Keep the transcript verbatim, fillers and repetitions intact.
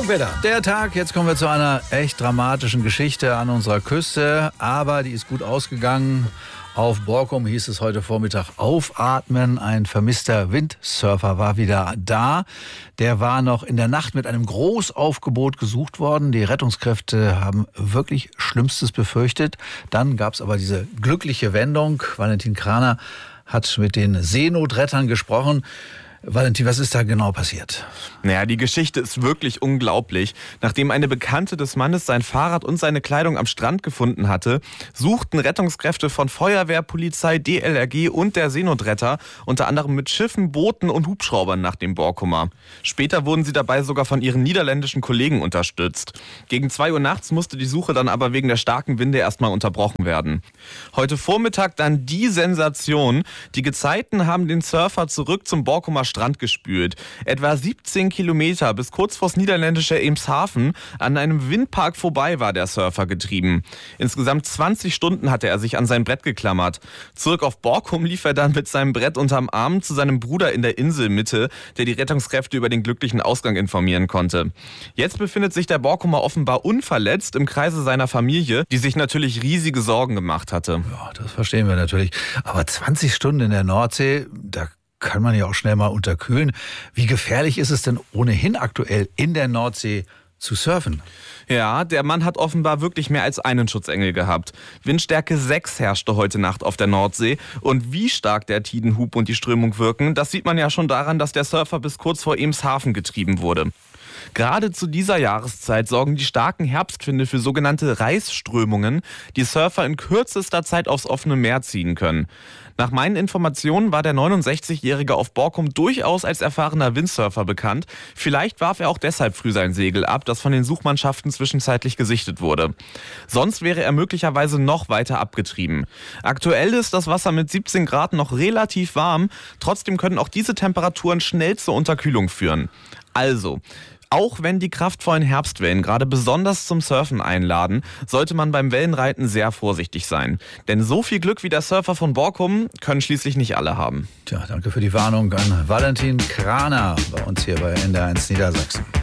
So, Peter, der Tag. Jetzt kommen wir zu einer echt dramatischen Geschichte an unserer Küste. Aber die ist gut ausgegangen. Auf Borkum hieß es heute Vormittag aufatmen. Ein vermisster Windsurfer war wieder da. Der war noch in der Nacht mit einem Großaufgebot gesucht worden. Die Rettungskräfte haben wirklich Schlimmstes befürchtet. Dann gab es aber diese glückliche Wendung. Valentin Kraner hat mit den Seenotrettern gesprochen. Valentin, was ist da genau passiert? Naja, die Geschichte ist wirklich unglaublich. Nachdem eine Bekannte des Mannes sein Fahrrad und seine Kleidung am Strand gefunden hatte, suchten Rettungskräfte von Feuerwehr, Polizei, D L R G und der Seenotretter unter anderem mit Schiffen, Booten und Hubschraubern nach dem Borkumer. Später wurden sie dabei sogar von ihren niederländischen Kollegen unterstützt. Gegen zwei Uhr nachts musste die Suche dann aber wegen der starken Winde erstmal unterbrochen werden. Heute Vormittag dann die Sensation. Die Gezeiten haben den Surfer zurück zum Borkumer Strand gespült. Etwa siebzehn Kilometer bis kurz vors niederländische Eemshaven. An einem Windpark vorbei war der Surfer getrieben. Insgesamt zwanzig Stunden hatte er sich an sein Brett geklammert. Zurück auf Borkum lief er dann mit seinem Brett unterm Arm zu seinem Bruder in der Inselmitte, der die Rettungskräfte über den glücklichen Ausgang informieren konnte. Jetzt befindet sich der Borkumer offenbar unverletzt im Kreise seiner Familie, die sich natürlich riesige Sorgen gemacht hatte. Ja, das verstehen wir natürlich. Aber zwanzig Stunden in der Nordsee, da kann man ja auch schnell mal unterkühlen. Wie gefährlich ist es denn ohnehin aktuell in der Nordsee zu surfen? Ja, der Mann hat offenbar wirklich mehr als einen Schutzengel gehabt. Windstärke sechs herrschte heute Nacht auf der Nordsee. Und wie stark der Tidenhub und die Strömung wirken, das sieht man ja schon daran, dass der Surfer bis kurz vor Eemshaven getrieben wurde. Gerade zu dieser Jahreszeit sorgen die starken Herbstwinde für sogenannte Reißströmungen, die Surfer in kürzester Zeit aufs offene Meer ziehen können. Nach meinen Informationen war der neunundsechzigjährige auf Borkum durchaus als erfahrener Windsurfer bekannt. Vielleicht warf er auch deshalb früh sein Segel ab, das von den Suchmannschaften zwischenzeitlich gesichtet wurde. Sonst wäre er möglicherweise noch weiter abgetrieben. Aktuell ist das Wasser mit siebzehn Grad noch relativ warm. Trotzdem können auch diese Temperaturen schnell zur Unterkühlung führen. Also, auch wenn die kraftvollen Herbstwellen gerade besonders zum Surfen einladen, sollte man beim Wellenreiten sehr vorsichtig sein. Denn so viel Glück wie der Surfer von Borkum können schließlich nicht alle haben. Tja, danke für die Warnung an Valentin Kraner bei uns hier bei N D R eins Niedersachsen.